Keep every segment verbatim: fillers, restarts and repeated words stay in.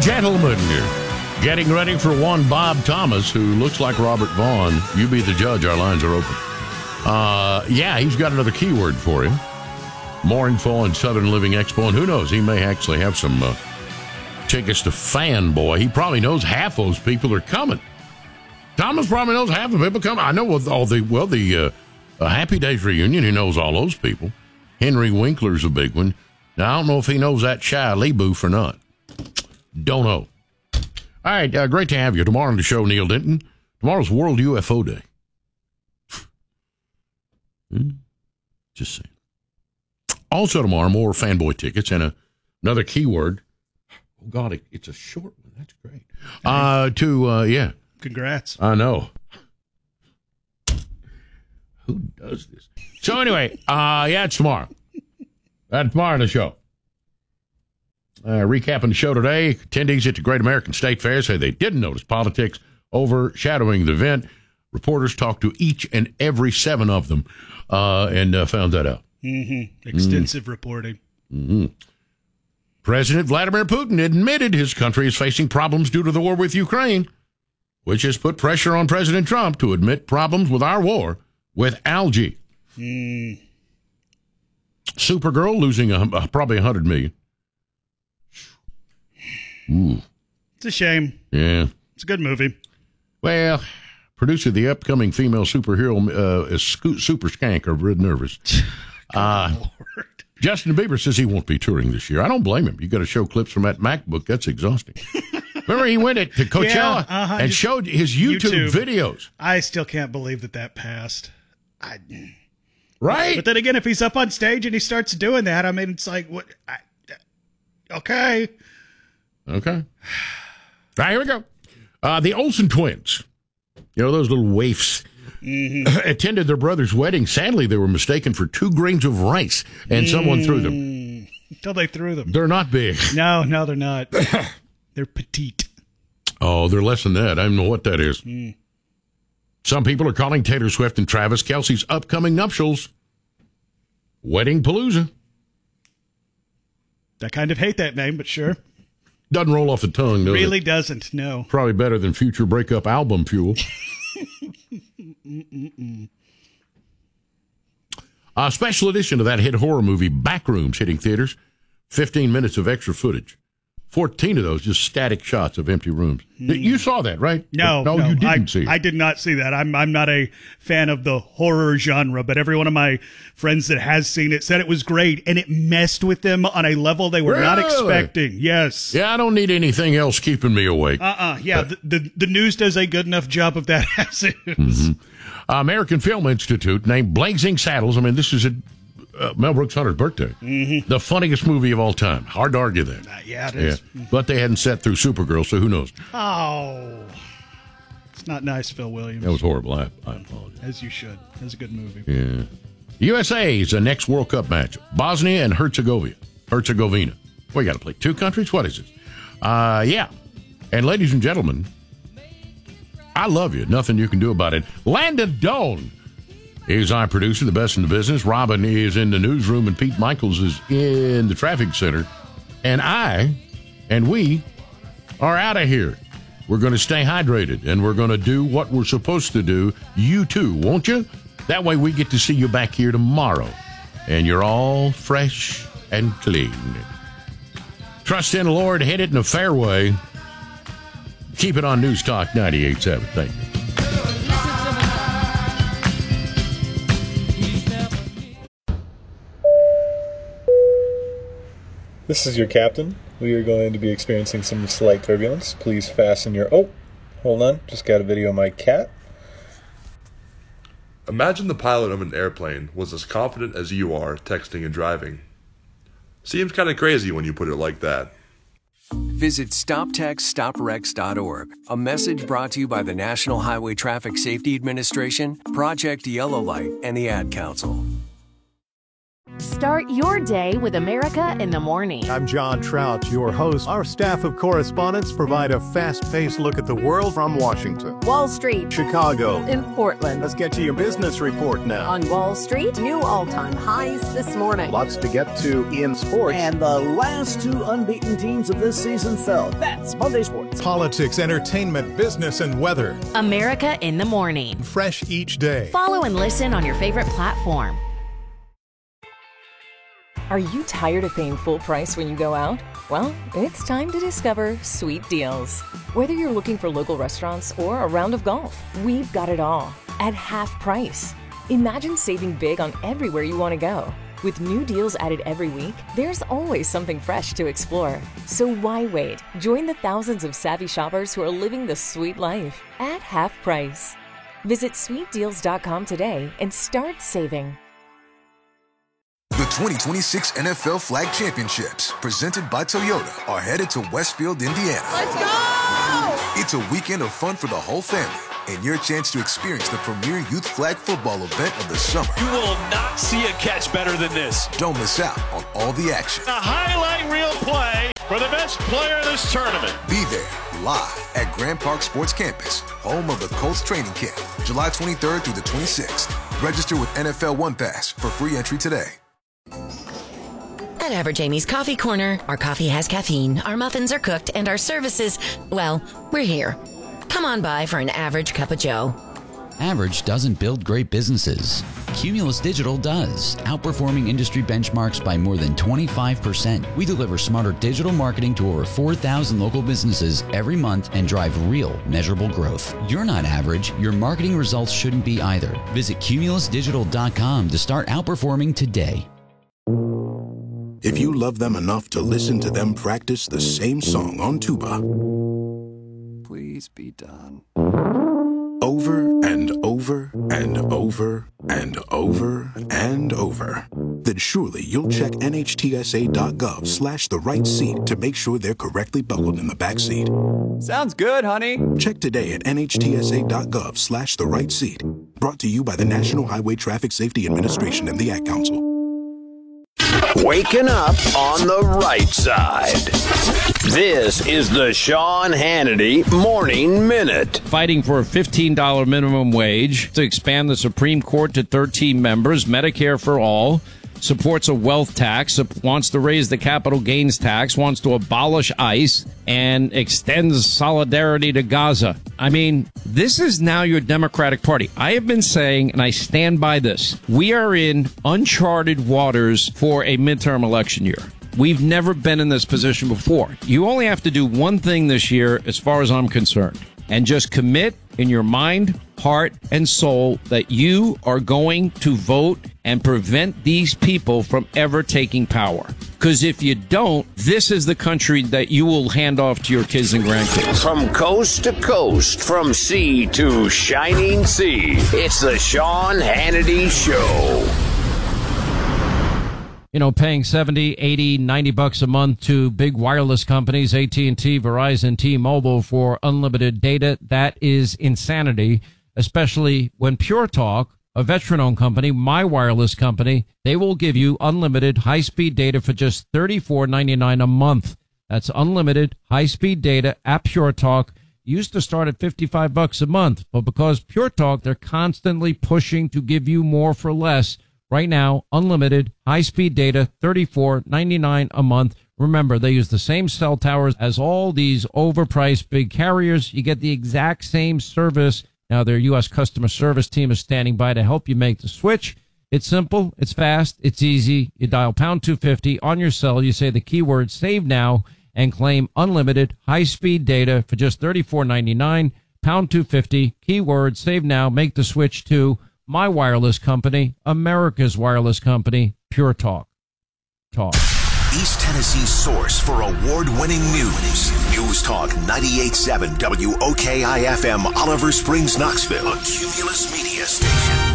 gentlemen, getting ready for one Bob Thomas, who looks like Robert Vaughn. You be the judge. Our lines are open. Uh, yeah, he's got another keyword for you. More info on Southern Living Expo, and who knows, he may actually have some uh, tickets to Fanboy. He probably knows half those people are coming. Thomas probably knows half the people coming. I know with all the, well, the uh, uh, Happy Days reunion, he knows all those people. Henry Winkler's a big one. Now, I don't know if he knows that Shia LaBeouf or not. Don't know. All right, uh, great to have you. Tomorrow on the show, Neil Denton. Tomorrow's World U F O Day. hmm? Just saying. Also tomorrow, more Fanboy tickets and a, another keyword. Oh, God, it, it's a short one. That's great. Uh, to, uh, yeah. Congrats. I know. Who does this? So anyway, uh, yeah, it's tomorrow. That's tomorrow on the show. Uh, recapping the show today, attendees at the Great American State Fair say they didn't notice politics overshadowing the event. Reporters talked to each and every seven of them uh, and uh, found that out. Mm-hmm. Extensive mm. reporting. Mm-hmm. President Vladimir Putin admitted his country is facing problems due to the war with Ukraine, which has put pressure on President Trump to admit problems with our war with algae. Mm. Supergirl losing a, uh, probably one hundred million dollars. Ooh. It's a shame. Yeah. It's a good movie. Well, producer of the upcoming female superhero uh, is Sco- Super Skank are real nervous. uh, Lord. Justin Bieber says he won't be touring this year. I don't blame him. You got to show clips from that MacBook. That's exhausting. Remember, he went to Coachella yeah, uh-huh. and showed his YouTube, YouTube videos. I still can't believe that that passed. I, right? But then again, if he's up on stage and he starts doing that, I mean, it's like, what? I, okay. Okay. All right, here we go. Uh, the Olsen twins, you know, those little waifs, mm-hmm. attended their brother's wedding. Sadly, they were mistaken for two grains of rice, and mm. someone threw them. Until they threw them. They're not big. No, no, they're not. They're petite. Oh, they're less than that. I don't know what that is. Mm. Some people are calling Taylor Swift and Travis Kelce's upcoming nuptials Wedding Palooza. I kind of hate that name, but sure. Doesn't roll off the tongue, does really it? doesn't, no. Probably better than future breakup album fuel. A special edition of that hit horror movie, Backrooms, hitting theaters. fifteen minutes of extra footage. fourteen of those just static shots of empty rooms. Mm. You saw that, right? No, no, no you didn't I, see it. I did not see that. I'm I'm not a fan of the horror genre, but every one of my friends that has seen it said it was great, and it messed with them on a level they were really? not expecting. Yes. Yeah, I don't need anything else keeping me awake. Uh-uh. Yeah, but, the, the the news does a good enough job of that as is. Mm-hmm. American Film Institute named Blazing Saddles. I mean, this is a Uh, Mel Brooks' one hundredth birthday. Mm-hmm. The funniest movie of all time. Hard to argue that. Uh, yeah, it is. Yeah. But they hadn't sat through Supergirl, so who knows? Oh. It's not nice, Phil Williams. That was horrible. I, I apologize. As you should. It was a good movie. Yeah. U S A is the next World Cup match. Bosnia and Herzegovina. Herzegovina. We got to play two countries? What is this? Uh, yeah. And ladies and gentlemen, I love you. Nothing you can do about it. Landon Doan is our producer, the best in the business. Robin is in the newsroom, and Pete Michaels is in the traffic center. And I and we are out of here. We're going to stay hydrated, and we're going to do what we're supposed to do. You too, won't you? That way we get to see you back here tomorrow, and you're all fresh and clean. Trust in the Lord, hit it in a fair way. Keep it on News Talk ninety-eight point seven. Thank you. This is your captain. We are going to be experiencing some slight turbulence. Please fasten your... Oh, hold on. Just got a video of my cat. Imagine the pilot of an airplane was as confident as you are texting and driving. Seems kind of crazy when you put it like that. Visit stop text stop wrecks dot org. A message brought to you by the National Highway Traffic Safety Administration, Project Yellow Light, and the Ad Council. Start your day with America in the Morning. I'm John Trout, your host. Our staff of correspondents provide a fast-paced look at the world from Washington, Wall Street, Chicago, in Portland. Let's get to your business report now. On Wall Street, new all-time highs this morning. Lots to get to in sports. And the last two unbeaten teams of this season fell. That's Monday Sports. Politics, entertainment, business, and weather. America in the Morning. Fresh each day. Follow and listen on your favorite platform. Are you tired of paying full price when you go out? Well, it's time to discover Sweet Deals. Whether you're looking for local restaurants or a round of golf, we've got it all at half price. Imagine saving big on everywhere you want to go. With new deals added every week, there's always something fresh to explore. So why wait? Join the thousands of savvy shoppers who are living the sweet life at half price. Visit sweet deals dot com today and start saving. The twenty twenty-six N F L Flag Championships, presented by Toyota, are headed to Westfield, Indiana. Let's go! It's a weekend of fun for the whole family and your chance to experience the premier youth flag football event of the summer. You will not see a catch better than this. Don't miss out on all the action. A highlight reel play for the best player of this tournament. Be there live at Grand Park Sports Campus, home of the Colts training camp, July twenty-third through the twenty-sixth. Register with N F L One Pass for free entry today. At Average Amy's Coffee Corner, our coffee has caffeine, our muffins are cooked, and our services, well, we're here. Come on by for an average cup of joe. Average doesn't build great businesses. Cumulus Digital does, outperforming industry benchmarks by more than twenty-five percent. We deliver smarter digital marketing to over four thousand local businesses every month and drive real, measurable growth. You're not average. Your marketing results shouldn't be either. Visit cumulus digital dot com to start outperforming today. If you love them enough to listen to them practice the same song on tuba, please be done. Over and over and over and over and over, then surely you'll check N H T S A dot gov slash the right seat to make sure they're correctly buckled in the back seat. Sounds good, honey. Check today at N H T S A dot gov slash the right seat. Brought to you by the National Highway Traffic Safety Administration and the Ad Council. Waking up on the right side. This is the Sean Hannity Morning Minute. Fighting for a fifteen dollars minimum wage, to expand the Supreme Court to thirteen members, Medicare for all, supports a wealth tax, wants to raise the capital gains tax, wants to abolish ICE, and extends solidarity to Gaza. I mean, this is now your Democratic Party. I have been saying, and I stand by this, we are in uncharted waters for a midterm election year. We've never been in this position before. You only have to do one thing this year, as far as I'm concerned, and just commit in your mind, heart, and soul that you are going to vote and prevent these people from ever taking power. Because if you don't, this is the country that you will hand off to your kids and grandkids. From coast to coast, from sea to shining sea, it's the Sean Hannity Show. You know, paying seventy, eighty, ninety bucks a month to big wireless companies, A T and T, Verizon, T-Mobile, for unlimited data, that is insanity, especially when Pure Talk, a veteran-owned company, my wireless company, they will give you unlimited high-speed data for just thirty-four ninety-nine a month. That's unlimited high-speed data at Pure Talk. Used to start at fifty-five bucks a month, but because Pure Talk, they're constantly pushing to give you more for less. Right now, unlimited high-speed data, thirty-four ninety-nine a month. Remember, they use the same cell towers as all these overpriced big carriers. You get the exact same service. Now, their U S customer service team is standing by to help you make the switch. It's simple, it's fast, it's easy. You dial pound two fifty on your cell. You say the keyword save now and claim unlimited high-speed data for just thirty-four ninety-nine. Pound two fifty, keyword save now. Make the switch to my wireless company, America's wireless company, Pure Talk. Talk. East Tennessee's source for award-winning news. News Talk ninety-eight point seven W O K I F M, Oliver Springs, Knoxville. A Cumulus Media Station.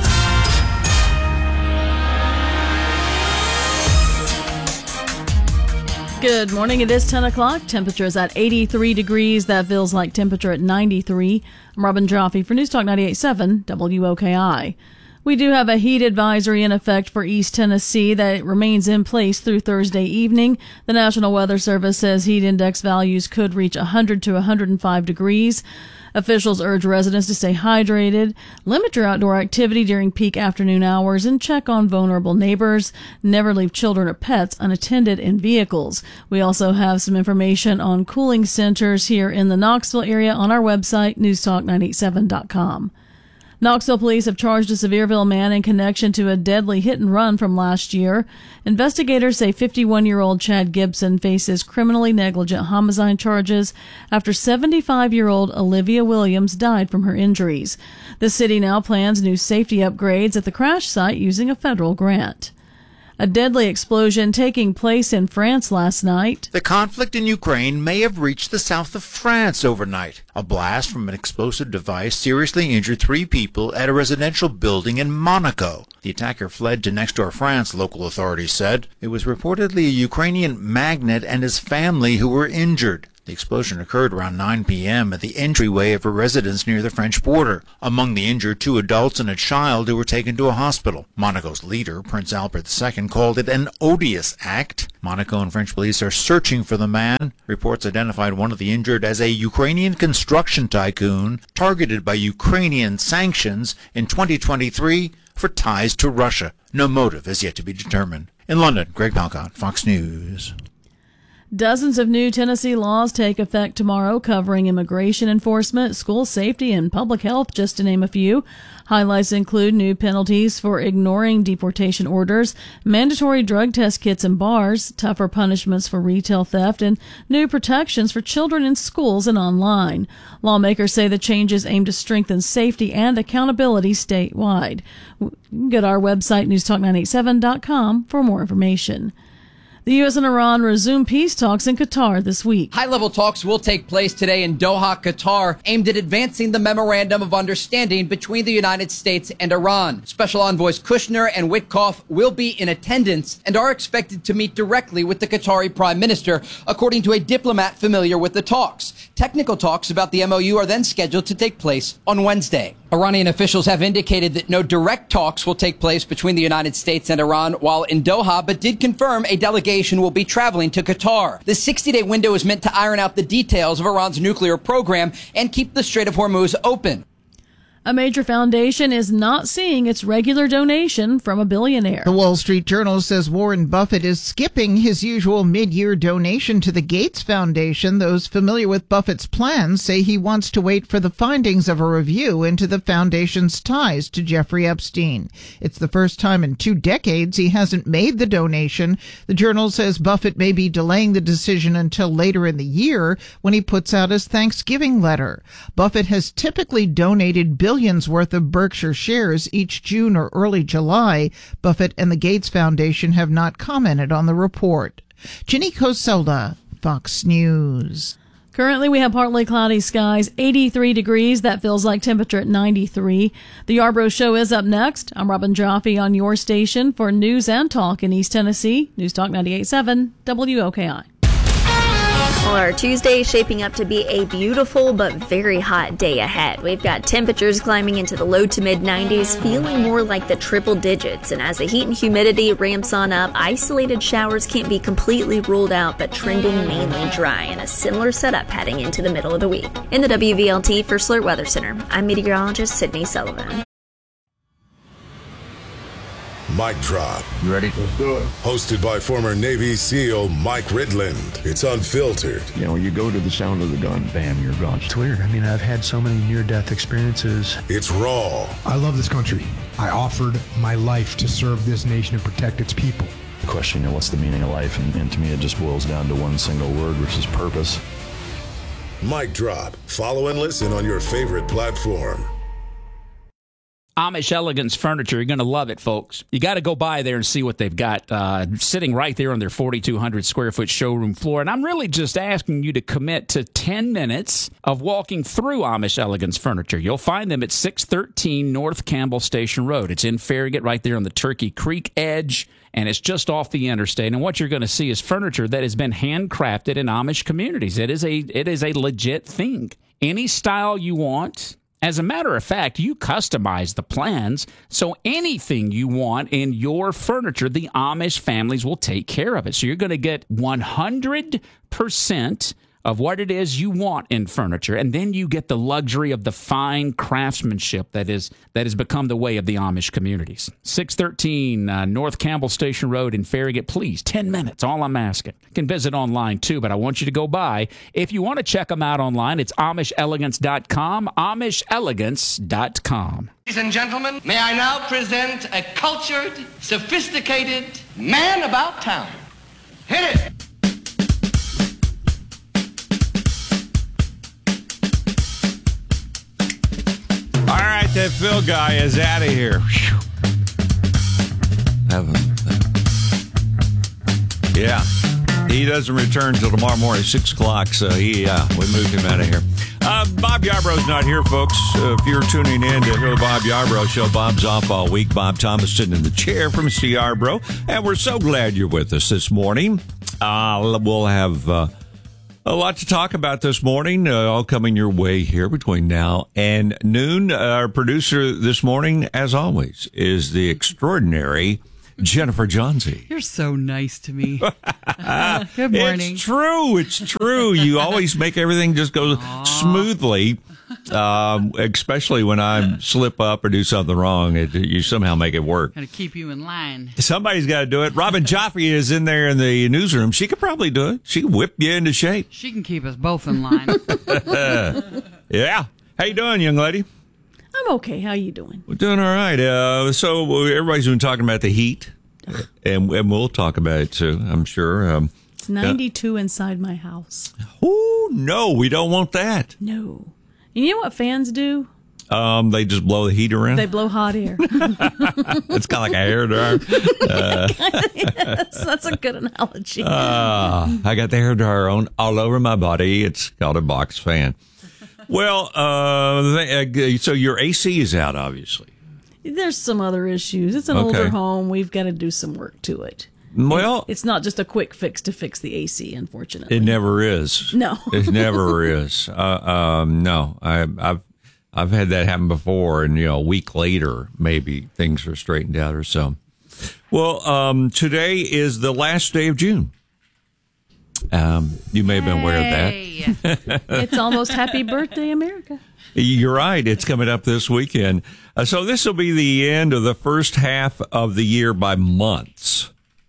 Good morning. It is ten o'clock. Temperature is at eighty-three degrees. That feels like temperature at ninety-three. I'm Robin Jaffe for News Talk ninety-eight point seven W O K I. We do have a heat advisory in effect for East Tennessee that remains in place through Thursday evening. The National Weather Service says heat index values could reach one hundred to one hundred five degrees. Officials urge residents to stay hydrated, limit your outdoor activity during peak afternoon hours, and check on vulnerable neighbors. Never leave children or pets unattended in vehicles. We also have some information on cooling centers here in the Knoxville area on our website, news talk nine eighty-seven dot com. Knoxville police have charged a Sevierville man in connection to a deadly hit and run from last year. Investigators say fifty-one-year-old Chad Gibson faces criminally negligent homicide charges after seventy-five-year-old Olivia Williams died from her injuries. The city now plans new safety upgrades at the crash site using a federal grant. A deadly explosion taking place in France last night. The conflict in Ukraine may have reached the south of France overnight. A blast from an explosive device seriously injured three people at a residential building in Monaco. The attacker fled to next-door France, local authorities said. It was reportedly a Ukrainian magnate and his family who were injured. The explosion occurred around nine p.m. at the entryway of a residence near the French border. Among the injured, two adults and a child who were taken to a hospital. Monaco's leader, Prince Albert the Second, called it an odious act. Monaco and French police are searching for the man. Reports identified one of the injured as a Ukrainian construction tycoon targeted by Ukrainian sanctions in twenty twenty-three for ties to Russia. No motive has yet to be determined. In London, Greg Palcott, Fox News. Dozens of new Tennessee laws take effect tomorrow covering immigration enforcement, school safety, and public health, just to name a few. Highlights include new penalties for ignoring deportation orders, mandatory drug test kits in bars, tougher punishments for retail theft, and new protections for children in schools and online. Lawmakers say the changes aim to strengthen safety and accountability statewide. You can go to our website, news talk nine eighty-seven dot com, for more information. The U S and Iran resume peace talks in Qatar this week. High-level talks will take place today in Doha, Qatar, aimed at advancing the Memorandum of Understanding between the United States and Iran. Special envoys Kushner and Witkoff will be in attendance and are expected to meet directly with the Qatari Prime Minister, according to a diplomat familiar with the talks. Technical talks about the M O U are then scheduled to take place on Wednesday. Iranian officials have indicated that no direct talks will take place between the United States and Iran while in Doha, but did confirm a delegation will be traveling to Qatar. The sixty-day window is meant to iron out the details of Iran's nuclear program and keep the Strait of Hormuz open. A major foundation is not seeing its regular donation from a billionaire. The Wall Street Journal says Warren Buffett is skipping his usual mid-year donation to the Gates Foundation. Those familiar with Buffett's plans say he wants to wait for the findings of a review into the foundation's ties to Jeffrey Epstein. It's the first time in two decades he hasn't made the donation. The Journal says Buffett may be delaying the decision until later in the year when he puts out his Thanksgiving letter. Buffett has typically donated billions Billions worth of Berkshire shares each June or early July. Buffett and the Gates Foundation have not commented on the report. Ginny Coselda, Fox News. Currently, we have partly cloudy skies, eighty-three degrees. That feels like temperature at ninety-three. The Yarbrough Show is up next. I'm Robin Jaffe on your station for news and talk in East Tennessee. News Talk ninety-eight point seven W O K I. Well, our Tuesday is shaping up to be a beautiful but very hot day ahead. We've got temperatures climbing into the low to mid nineties, feeling more like the triple digits. And as the heat and humidity ramps on up, isolated showers can't be completely ruled out, but trending mainly dry, and a similar setup heading into the middle of the week. In the W V L T First Alert Weather Center, I'm meteorologist Sydney Sullivan. Mic Drop. You ready? Let's do it. Hosted by former Navy SEAL Mike Ridland. It's unfiltered. You know, you go to the sound of the gun, bam, you're gone. It's weird. I mean, I've had so many near-death experiences. It's raw. I love this country. I offered my life to serve this nation and protect its people. The question, you know, what's the meaning of life? And, and to me, it just boils down to one single word, which is purpose. Mic Drop. Follow and listen on your favorite platform. Amish Elegance Furniture. You're going to love it, folks. You got to go by there and see what they've got uh, sitting right there on their forty-two hundred square foot showroom floor. And I'm really just asking you to commit to ten minutes of walking through Amish Elegance Furniture. You'll find them at six thirteen North Campbell Station Road. It's in Farragut, right there on the Turkey Creek edge, and it's just off the interstate. And what you're going to see is furniture that has been handcrafted in Amish communities. It is a it is a legit thing. Any style you want, As a matter of fact, you customize the plans, so anything you want in your furniture, the Amish families will take care of it. So you're going to get one hundred percent of what it is you want in furniture, and then you get the luxury of the fine craftsmanship that is that has become the way of the Amish communities. six thirteen uh, North Campbell Station Road in Farragut. Please, ten minutes, all I'm asking. You can visit online too, but I want you to go by. If you want to check them out online, it's amish elegance dot com, amish elegance dot com. Ladies and gentlemen, may I now present a cultured, sophisticated man about town. Hit it! All right, that Phil guy is out of here. Yeah, he doesn't return until tomorrow morning, six o'clock, so he, uh, we moved him out of here. Uh, Bob Yarbrough's not here, folks. Uh, if you're tuning in to hear the Bob Yarbrough Show, Bob's off all week. Bob Thomas sitting in the chair from Mister Yarbrough, and we're so glad you're with us this morning. Uh, we'll have... Uh, A lot to talk about this morning, uh, all coming your way here between now and noon. Uh, our producer this morning, as always, is the extraordinary Jennifer Johnsey. You're so nice to me. Uh, good morning. It's true. It's true. You always make everything just go Aww. smoothly, um, especially when I slip up or do something wrong. It, you somehow make it work. Gotta keep you in line. Somebody's got to do it. Robin Joffe is in there in the newsroom. She could probably do it. She can whip you into shape. She can keep us both in line. Yeah. How you doing, young lady? I'm okay. How you doing? We're doing all right. Uh, so everybody's been talking about the heat, and, and we'll talk about it too, I'm sure. Um, it's ninety-two uh, inside my house. Oh, no, we don't want that. No. You know what fans do? Um, they just blow the heat around? They blow hot air. It's kind of like a hair dryer. Uh, yes, that's a good analogy. Uh, I got the hair dryer on all over my body. It's called a box fan. Well, uh, so your A C is out, obviously. There's some other issues. It's an Okay. older home. We've got to do some work to it. Well, it's not just a quick fix to fix the A C, unfortunately. It never is. No. It never is. Uh, um, no, I, I've I've had that happen before, and you know, a week later, maybe things are straightened out or so. Well, um, today is the last day of June. Um, you may have been aware of that. It's almost Happy Birthday, America. You're right. It's coming up this weekend. Uh, so this will be the end of the first half of the year by months.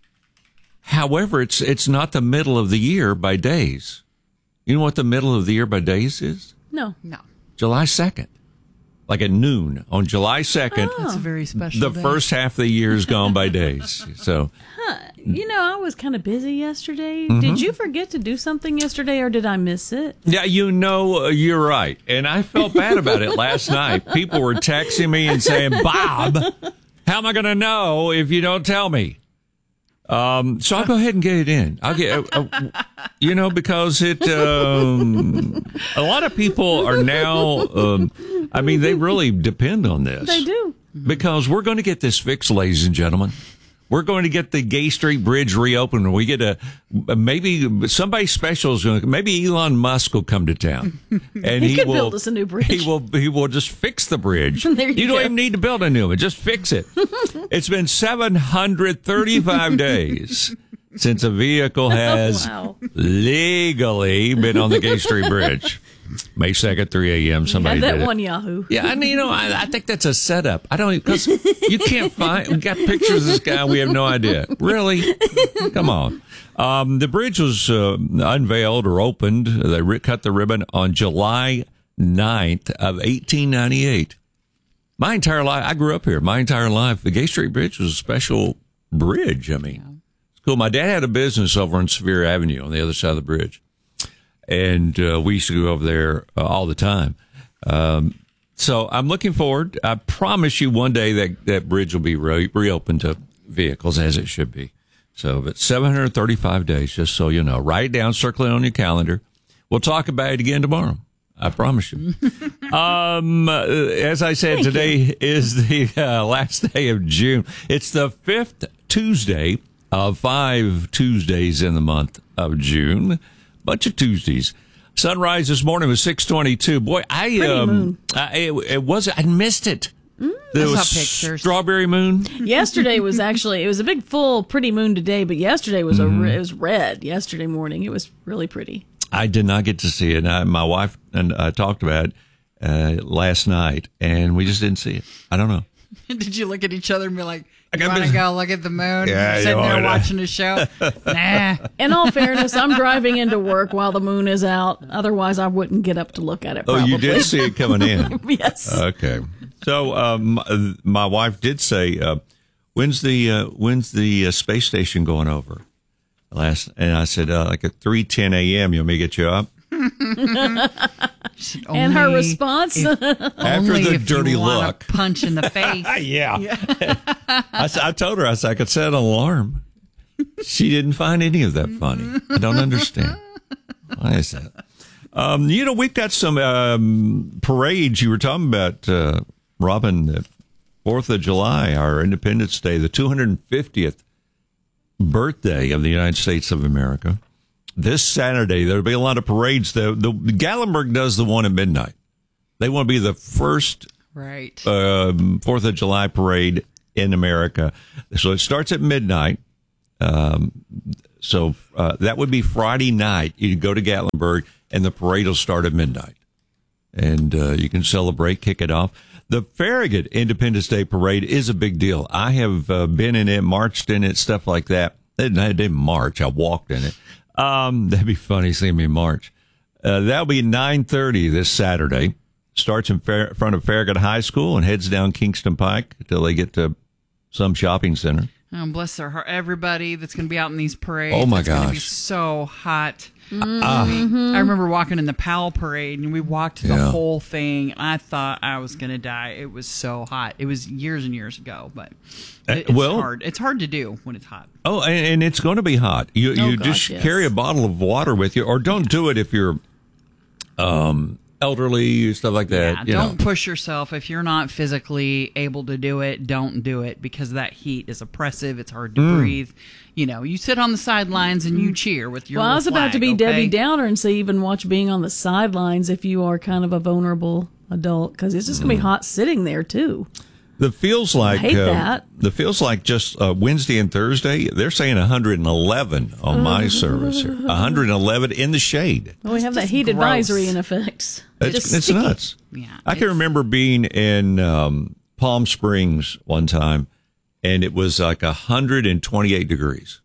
However, it's it's not the middle of the year by days. You know what the middle of the year by days is? No. No. July second. Like at noon on July second. Oh. That's a very special The day. first half of the year is gone by days. So, Huh. You know, I was kind of busy yesterday. Mhm. Did you forget to do something yesterday, or did I miss it? yeah, you know, uh, you're right. And I felt bad about it last night. People were texting me and saying, Bob, how am I going to know if you don't tell me? Um, so I'll go ahead and get it in. I'll get, uh, uh, you know, because it, um, a lot of people are now, um, I mean, they really depend on this. They do. Because we're going to get this fixed, ladies and gentlemen. We're going to get the Gay Street Bridge reopened. We get a, maybe somebody special is going to, maybe Elon Musk will come to town. And he, he, could will build us a new bridge. He will, he will just fix the bridge. There you you don't go. even need to build a new one. Just fix it. It's been seven hundred thirty-five days since a vehicle has wow. legally been on the Gay Street Bridge. May second, three a.m. Somebody Had that did it. one Yahoo. Yeah, and you know, I, I think that's a setup. I don't, because you can't find, we got pictures of this guy, we have no idea. Really? Come on. Um, the bridge was uh, unveiled or opened, they re- cut the ribbon on July ninth of eighteen ninety-eight. My entire life, I grew up here, my entire life, the Gay Street Bridge was a special bridge. I mean, it's cool. My dad had a business over on Sevier Avenue on the other side of the bridge. And uh, we used to go over there uh, all the time. Um, so I'm looking forward. I promise you one day that that bridge will be re- reopened to vehicles as it should be. So, but seven hundred thirty-five days, just so you know. Write it down, circle it on your calendar. We'll talk about it again tomorrow. I promise you. um, uh, as I said, Thank today you. is the uh, last day of June. It's the fifth Tuesday of five Tuesdays in the month of June. Bunch of Tuesdays. Sunrise this morning was six twenty-two. Boy, I Pretty um, moon. I, it, it was I missed it. Mm, There I was saw pictures. strawberry moon. Yesterday was actually it was a big full pretty moon today, but yesterday was Mhm. a re- it was red yesterday morning. It was really pretty. I did not get to see it. I, my wife and I talked about it uh, last night, and we just didn't see it. I don't know. Did you look at each other and be like, I you got want to this- go look at the moon? Yeah, Sitting you there wanna- watching a show? Nah. In all fairness, I'm driving into work while the moon is out. Otherwise, I wouldn't get up to look at it. Oh, Probably. you did see it coming in. Yes. Okay. So um, my wife did say, uh, "When's the uh, when's the uh, space station going over?" Last, and I said, uh, "Like at three ten a.m. You want me to get you up?" And her response After the dirty look. Punch in the face. Yeah. I, s- I told her, I said, I could set an alarm. She didn't find any of that funny. I don't understand. Why is that? Um, you know, we've got some um, parades. You were talking about, uh, Robin, the fourth of July, our Independence Day, the two hundred fiftieth birthday of the United States of America. This Saturday, there'll be a lot of parades. The, the Gatlinburg does the one at midnight. They want to be the first Right. um, fourth of July parade in America. So it starts at midnight. Um, so uh, that would be Friday night. You go to Gatlinburg, and the parade will start at midnight. And uh, you can celebrate, kick it off. The Farragut Independence Day Parade is a big deal. I have uh, been in it, marched in it, stuff like that. I didn't, I didn't march. I walked in it. Um, that'd be funny seeing me march. Uh, that'll be nine thirty this Saturday. Starts in Fair, front of Farragut High School and heads down Kingston Pike until they get to some shopping center. Oh, bless their heart. Everybody that's going to be out in these parades. Oh, my it's going to be gosh. so hot. Ah. I remember walking in the Powell parade, and we walked the Yeah. whole thing, and I thought I was going to die. It was so hot. It was years and years ago, but it, it's well- hard. It's hard to do when it's hot. Oh, and, and it's going to be hot. You Oh, you gosh, just yes. carry a bottle of water with you, or don't do it if you're um, elderly, stuff like that. Yeah, you don't know. push yourself. If you're not physically able to do it, don't do it, because that heat is oppressive. It's hard to Mm. breathe. You know, you sit on the sidelines and you cheer with your Well, I was little about to flag, be okay? Debbie Downer and say even watch being on the sidelines if you are kind of a vulnerable adult, because it's just going to be hot sitting there too. The feels like hate uh, that. the feels like just uh, Wednesday and Thursday. They're saying one hundred eleven on my service here. one hundred eleven in the shade. Well, we have that just heat gross. advisory in effect. It's, Just it's sticky. nuts. Yeah, I can remember being in um, Palm Springs one time, and it was like one hundred twenty-eight degrees.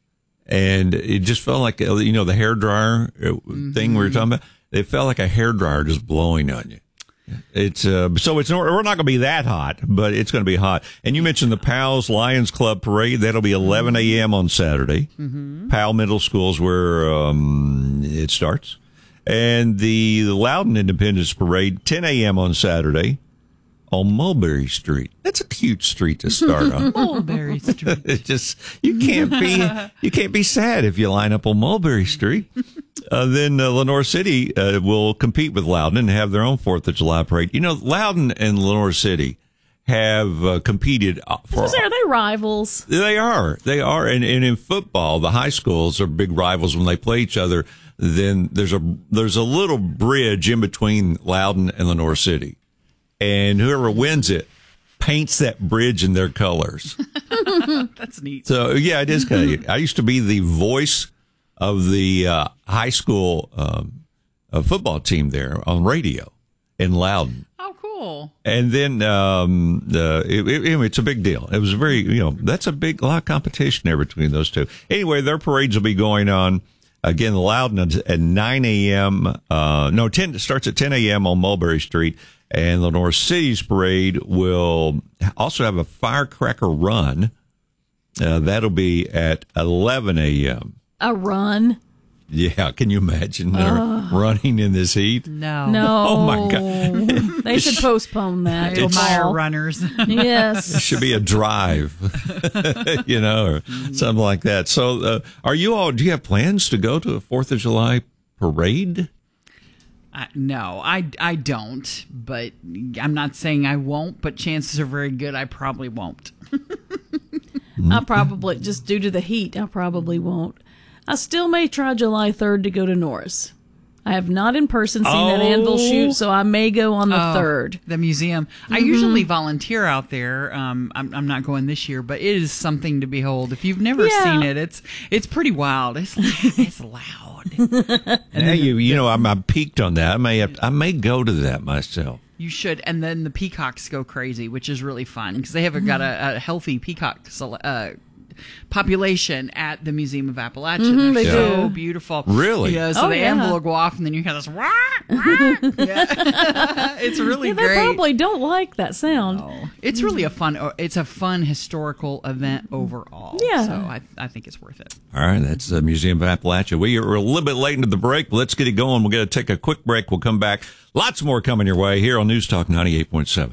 And it just felt like, uh, you know, the hair dryer thing we were talking about. It felt like a hair dryer just blowing on you. It's uh, so it's not, we're not going to be that hot, but it's going to be hot. And you mentioned the Powell's Lions Club parade. That'll be eleven a.m. on Saturday. Mm-hmm. Powell Middle School is where um, it starts. And the, the Loudon Independence Parade, ten a.m. on Saturday on Mulberry Street. That's a cute street to start on. Mulberry Street. It's just you can't be you can't be sad if you line up on Mulberry Street. Uh, then uh, Lenore City uh, will compete with Loudon and have their own Fourth of July parade. You know, Loudon and Lenore City have uh, competed for. Are they rivals? They are. They are. And, and in football, the high schools are big rivals when they play each other. Then there's a there's a little bridge in between Loudon and Lenore City, and whoever wins it paints that bridge in their colors. That's neat. So yeah, it is kind of. I used to be the voice of the uh, high school um, uh, football team there on radio in Loudon. Oh, cool. And then um, the it, it, it's a big deal. It was very, you know, that's a big lot of competition there between those two. Anyway, their parades will be going on again. Loudon at nine a.m. Uh, no, ten starts at ten a.m. on Mulberry Street, and Lenore City's parade will also have a firecracker run. Uh, that'll be at eleven a.m. A run? Yeah, can you imagine they're Ugh. running in this heat? No. No. Oh my God. They should postpone that. till Admire fall. runners. Yes. It should be a drive, you know, or something like that. So, uh, are you all? Do you have plans to go to a Fourth of July parade? I, no, I, I don't, but I'm not saying I won't, but chances are very good I probably won't. I probably, just due to the heat, I probably won't. I still may try July third to go to Norris. I have not in person seen Oh. that anvil shoot, so I may go on the Oh, third. The museum. I Mhm. usually volunteer out there. Um, I'm, I'm not going this year, but it is something to behold. If you've never Yeah. seen it, it's it's pretty wild. It's it's loud. And now you, you know, I'm, I'm peaked on that. I may have, I may go to that myself. You should. And then the peacocks go crazy, which is really fun because they have got a, a healthy peacock sele- uh, population at the Museum of Appalachia. Mhm, They're they so do. beautiful. Really? Yeah. So Oh, the yeah. anvil will go off, and then you hear this. Wah, wah. Yeah. It's really Yeah, they great. probably don't like that sound. It's really a fun. It's a fun historical event overall. Yeah. So I, I think it's worth it. All right, that's the Museum of Appalachia. We are a little bit late into the break, but let's get it going. We're going to take a quick break. We'll come back. Lots more coming your way here on News Talk ninety-eight point seven.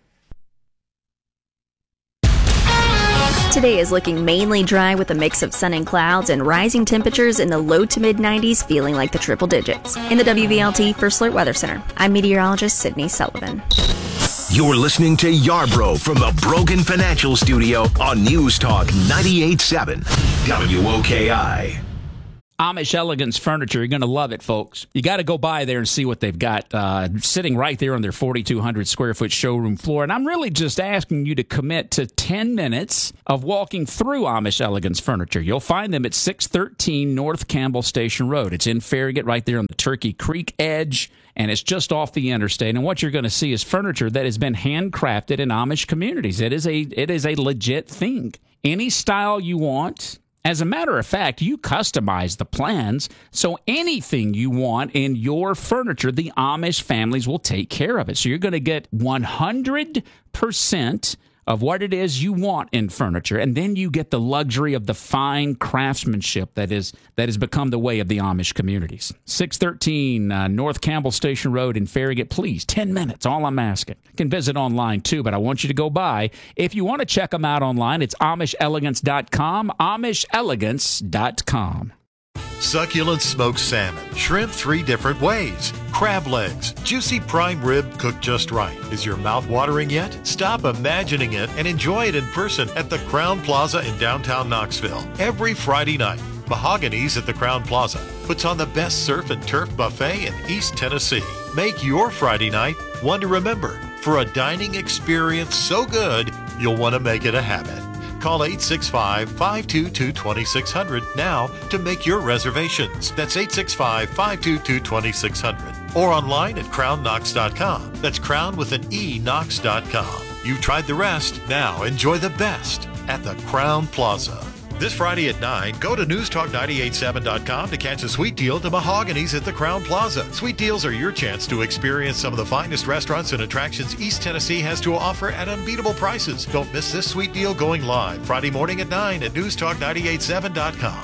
Today is looking mainly dry with a mix of sun and clouds and rising temperatures in the low to mid nineties, feeling like the triple digits. In the W V L T First Alert Weather Center, I'm meteorologist Sydney Sullivan. You're listening to Yarbrough from the Brogan Financial Studio on News Talk ninety-eight point seven W O K I. Amish Elegance Furniture. You're going to love it, folks. You got to go by there and see what they've got uh, sitting right there on their forty-two hundred square foot showroom floor. And I'm really just asking you to commit to ten minutes of walking through Amish Elegance Furniture. You'll find them at six thirteen North Campbell Station Road. It's in Farragut, right there on the Turkey Creek edge, and it's just off the interstate. And what you're going to see is furniture that has been handcrafted in Amish communities. It is a it is a legit thing. Any style you want. As a matter of fact, you customize the plans, so anything you want in your furniture, the Amish families will take care of it. So you're going to get one hundred percent of what it is you want in furniture, and then you get the luxury of the fine craftsmanship that is that has become the way of the Amish communities. six thirteen uh, North Campbell Station Road in Farragut. Please, ten minutes, all I'm asking. You can visit online too, but I want you to go by. If you want to check them out online, it's amish elegance dot com, amish elegance dot com. Succulent smoked salmon, shrimp three different ways, crab legs, juicy prime rib cooked just right. Is your mouth watering yet? Stop imagining it and enjoy it in person at the Crown Plaza in downtown Knoxville. Every Friday night, Mahogany's at the Crown Plaza puts on the best surf and turf buffet in East Tennessee. Make your Friday night one to remember for a dining experience so good you'll want to make it a habit. Call eight six five, five two two, two six zero zero now to make your reservations. That's eight six five, five two two, two six zero zero. Or online at crown knox dot com. That's crown with an E, knox dot com. You've tried the rest. Now enjoy the best at the Crown Plaza. This Friday at nine, go to news talk nine eight seven dot com to catch a sweet deal to Mahogany's at the Crown Plaza. Sweet deals are your chance to experience some of the finest restaurants and attractions East Tennessee has to offer at unbeatable prices. Don't miss this sweet deal going live Friday morning at nine at news talk nine eight seven dot com.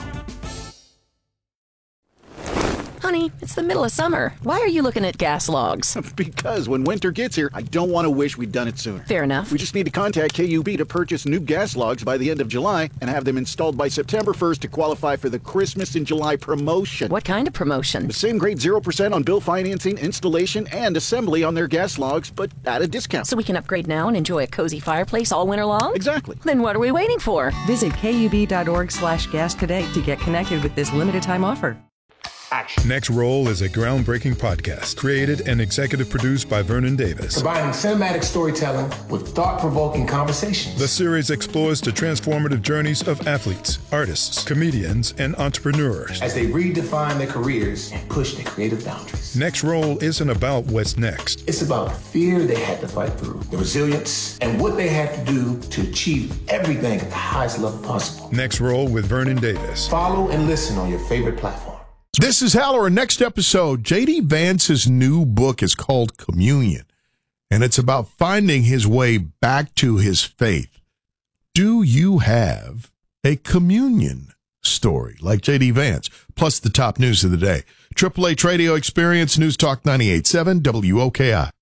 Honey, it's the middle of summer. Why are you looking at gas logs? Because when winter gets here, I don't want to wish we'd done it sooner. Fair enough. We just need to contact K U B to purchase new gas logs by the end of July and have them installed by September first to qualify for the Christmas in July promotion. What kind of promotion? The same grade zero percent on bill financing, installation, and assembly on their gas logs, but at a discount. So we can upgrade now and enjoy a cozy fireplace all winter long? Exactly. Then what are we waiting for? Visit kub.org slash gas today to get connected with this limited time offer. Action. Next Roll is a groundbreaking podcast created and executive produced by Vernon Davis. Combining cinematic storytelling with thought-provoking conversations. The series explores the transformative journeys of athletes, artists, comedians, and entrepreneurs as they redefine their careers and push their creative boundaries. Next Roll isn't about what's next. It's about the fear they had to fight through, the resilience, and what they had to do to achieve everything at the highest level possible. Next Roll with Vernon Davis. Follow and listen on your favorite platform. This is Hal. Our next episode, J D Vance's new book is called Communion, and it's about finding his way back to his faith. Do you have a communion story like J D Vance? Plus the top news of the day. Triple H Radio Experience, News Talk ninety-eight point seven W O K I.